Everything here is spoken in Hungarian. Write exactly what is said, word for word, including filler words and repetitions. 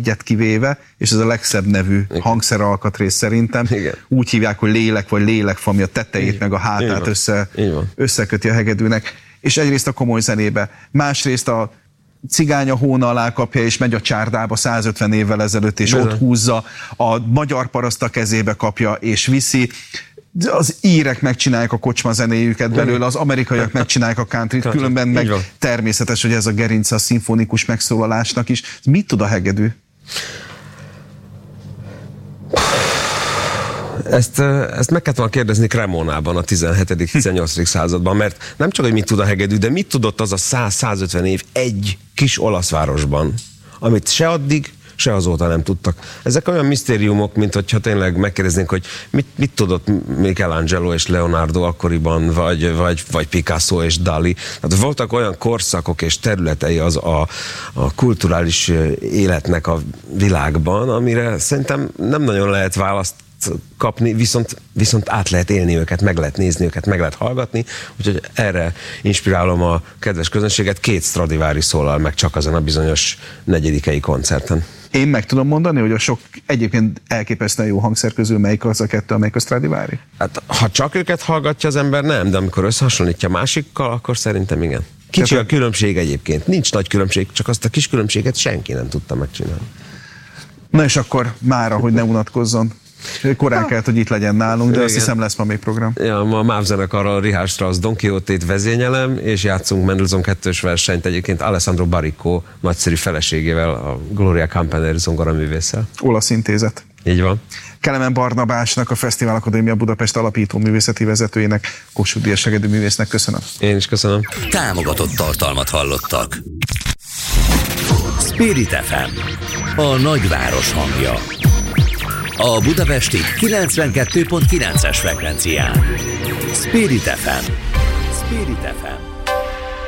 egyet kivéve, és ez a legszebb nevű igen. hangszeralkatrész szerintem. Igen. Úgy hívják, hogy lélek vagy lélekfami, a tetejét igen. meg a hátát össze, összeköti a hegedűnek. És egyrészt a komoly zenébe, másrészt a cigány a hóna alá kapja, és megy a csárdába százötven évvel ezelőtt, és Bizony. ott húzza, a magyar paraszt a kezébe kapja, és viszi. Az írek megcsinálják a kocsma zenéjüket belőle, az amerikaiak megcsinálják a countryt, különben meg természetes, hogy ez a gerince a szimfonikus megszólalásnak is. Mit tud a hegedű? Ezt, ezt meg kellett volna kérdezni Cremonában a tizenhetedik-tizennyolcadik században, mert nem csak, hogy mit tud a hegedű, de mit tudott az a száz-százötven év egy kis olasz városban, amit se addig, se azóta nem tudtak. Ezek olyan misztériumok, mint hogyha tényleg megkérdeznénk, hogy mit, mit tudott Michelangelo és Leonardo akkoriban, vagy, vagy, vagy Picasso és Dali. Hát voltak olyan korszakok és területei az a, a kulturális életnek a világban, amire szerintem nem nagyon lehet választ kapni, viszont, viszont át lehet élni őket, meg lehet nézni őket, meg lehet hallgatni, úgyhogy erre inspirálom a kedves közönséget, két Stradivari szólal meg csak azon a bizonyos negyedikei koncerten. Én meg tudom mondani, hogy a sok egyébként elképesztően jó hangszer közül melyik az a kettő, amelyik a Stradivari? Hát, ha csak őket hallgatja az ember, nem, de amikor összehasonlítja másikkal, akkor szerintem igen. Kicsi a különbség egyébként, nincs nagy különbség, csak azt a kis különbséget senki nem tudta megcsinálni. Na és akkor mára, hogy ne unatkozzon. Korán kellett, hogy itt legyen nálunk, de igen. azt hiszem lesz ma még program. Ja, ma a MÁV zenekarral Richard Strauss Don Quixote-t vezényelem, és játszunk Mendelssohn kettős versenyt egyébként Alessandro Baricco nagyszerű feleségével, a Gloria Campanelli zongoraművésszel. Olasz intézet. Így van. Kelemen Barnabásnak, a Fesztivál Akadémia Budapest alapító művészeti vezetőjének, Kossuth Díjas hegedű művésznek köszönöm. Én is köszönöm. Támogatott tartalmat hallottak. Spirit ef em, a nagyváros hangja. A budapesti kilencvenkettő pont kilences frekvencián. Spirit ef em. Spirit ef em.